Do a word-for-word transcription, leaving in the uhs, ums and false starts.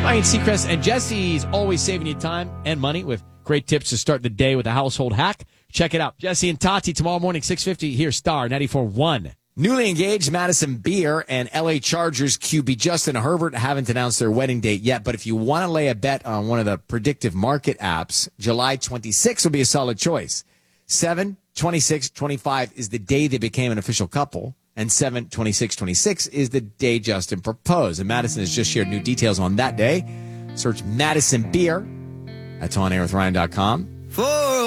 Ryan Seacrest and Jesse's always saving you time and money with great tips to start the day with a household hack. Check it out. Jesse and Tati tomorrow morning, six fifty, here, Star ninety-four point one. Newly engaged Madison Beer and L A Chargers Q B Justin Herbert haven't announced their wedding date yet, but if you want to lay a bet on one of the predictive market apps, July twenty-sixth will be a solid choice. seven, twenty-six, twenty-five is the day they became an official couple, and seven, twenty-six, twenty-six is the day Justin proposed. And Madison has just shared new details on that day. Search Madison Beer. That's on air with ryan dot com. For